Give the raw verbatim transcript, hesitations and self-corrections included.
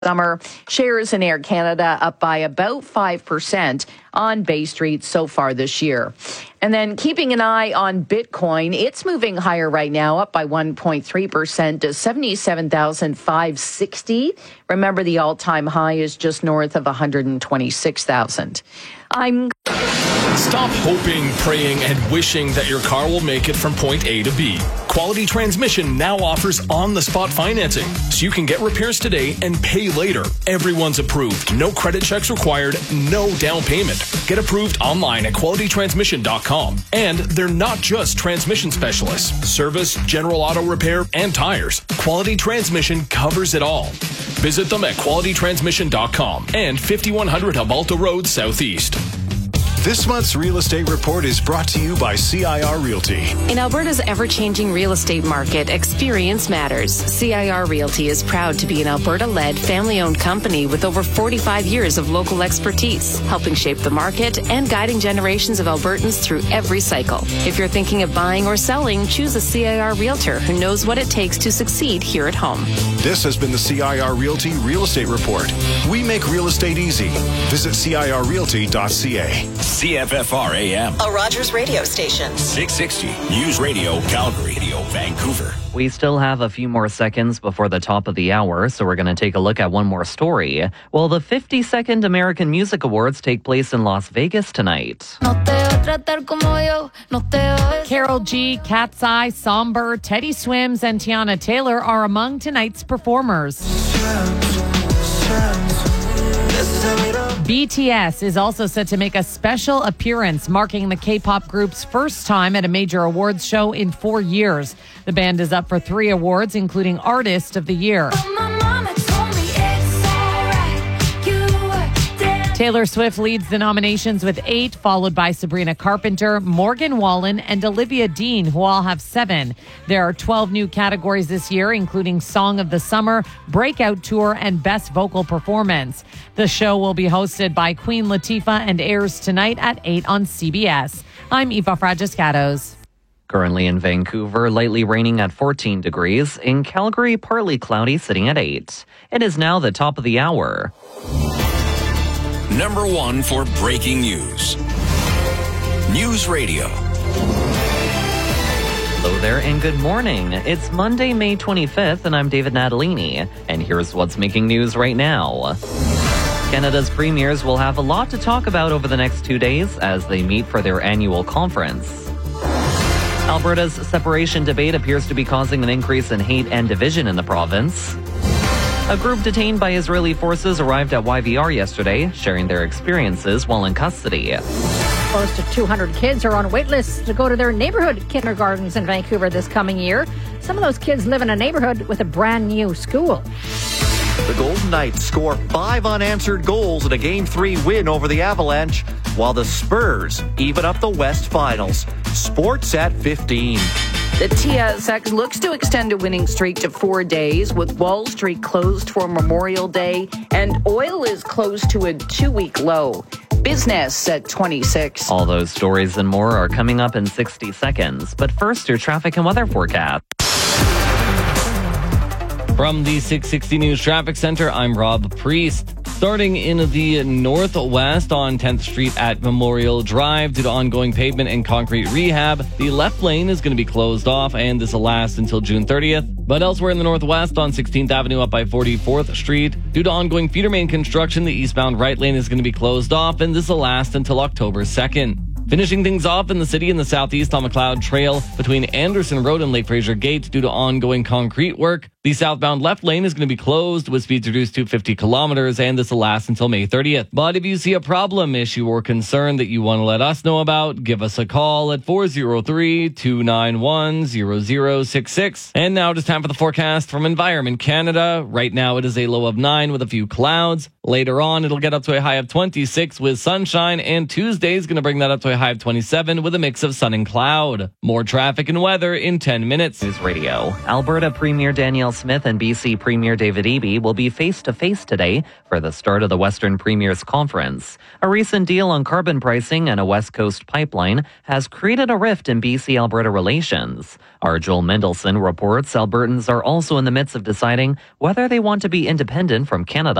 summer. Shares in Air Canada up by about five percent on Bay Street so far this year. And then keeping an eye on Bitcoin, it's moving higher right now, up by one point three percent to seventy-seven thousand five hundred sixty. Remember, the all-time high is just north of one hundred twenty-six thousand. I'm... Stop hoping, praying, and wishing that your car will make it from point A to B. Quality Transmission now offers on-the-spot financing, so you can get repairs today and pay later. Everyone's approved. No credit checks required, no down payment. Get approved online at quality transmission dot com. And they're not just transmission specialists. Service, general auto repair, and tires. Quality Transmission covers it all. Visit them at quality transmission dot com and fifty-one hundred Habalta Road Southeast. This month's Real Estate Report is brought to you by C I R Realty. In Alberta's ever-changing real estate market, experience matters. C I R Realty is proud to be an Alberta-led, family-owned company with over forty-five years of local expertise, helping shape the market and guiding generations of Albertans through every cycle. If you're thinking of buying or selling, choose a C I R Realtor who knows what it takes to succeed here at home. This has been the C I R Realty Real Estate Report. We make real estate easy. Visit C I R realty dot C A. C F F R A M, a Rogers radio station. six sixty News Radio Calgary, Radio Vancouver. We still have a few more seconds before the top of the hour, so we're going to take a look at one more story. Well, the fifty-second American Music Awards take place in Las Vegas tonight. Karol G, Cat's Eye, Somber, Teddy Swims, and Tiana Taylor are among tonight's performers. B T S is also set to make a special appearance, marking the K-pop group's first time at a major awards show in four years. The band is up for three awards, including Artist of the Year. Taylor Swift leads the nominations with eight, followed by Sabrina Carpenter, Morgan Wallen, and Olivia Dean, who all have seven. There are twelve new categories this year, including Song of the Summer, Breakout Tour, and Best Vocal Performance. The show will be hosted by Queen Latifah and airs tonight at eight on C B S. I'm Eva Fragiscatos. Currently in Vancouver, lightly raining at fourteen degrees. In Calgary, partly cloudy, sitting at eight. It is now the top of the hour. Number one for breaking news. News Radio. Hello there and good morning. It's Monday, May twenty-fifth, and I'm David Natalini. And here's what's making news right now. Canada's premiers will have a lot to talk about over the next two days as they meet for their annual conference. Alberta's separation debate appears to be causing an increase in hate and division in the province. A group detained by Israeli forces arrived at Y V R yesterday, sharing their experiences while in custody. Close to two hundred kids are on wait lists to go to their neighborhood kindergartens in Vancouver this coming year. Some of those kids live in a neighborhood with a brand new school. The Golden Knights score five unanswered goals in a Game three win over the Avalanche, while the Spurs even up the West Finals. Sports at fifteen. The T S X looks to extend a winning streak to four days, with Wall Street closed for Memorial Day, and oil is close to a two-week low. Business at twenty-six. All those stories and more are coming up in sixty seconds. But first, your traffic and weather forecast. From the six sixty News Traffic Center, I'm Rob Priest. Starting in the northwest on tenth Street at Memorial Drive due to ongoing pavement and concrete rehab, the left lane is going to be closed off, and this will last until June thirtieth. But elsewhere in the northwest on sixteenth Avenue up by forty-fourth Street, due to ongoing feeder main construction, the eastbound right lane is going to be closed off, and this will last until October second. Finishing things off in the city in the southeast on McLeod Trail between Anderson Road and Lake Fraser Gate due to ongoing concrete work. The southbound left lane is going to be closed with speeds reduced to fifty kilometers, and this will last until May thirtieth. But if you see a problem, issue, or concern that you want to let us know about, give us a call at four oh three, two nine one, zero zero six six. And now it's time for the forecast from Environment Canada. Right now it is a low of nine with a few clouds. Later on, it'll get up to a high of twenty-six with sunshine, and Tuesday is going to bring that up to a high high of twenty-seven with a mix of sun and cloud. More traffic and weather in ten minutes. News Radio. Alberta Premier Danielle Smith and B C Premier David Eby will be face-to-face today for the start of the Western Premiers Conference. A recent deal on carbon pricing and a West Coast pipeline has created a rift in B C-Alberta relations. Our Joel Mendelson reports Albertans are also in the midst of deciding whether they want to be independent from Canada